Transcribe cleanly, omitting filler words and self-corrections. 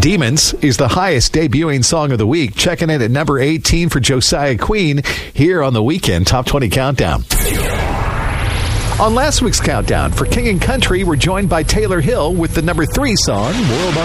Demons is the highest debuting song of the week, checking in at number 18 for Josiah Queen here on the Weekend Top 20 Countdown. On last week's countdown for King and Country, we're joined by Taylor Hill with the number 3 song, World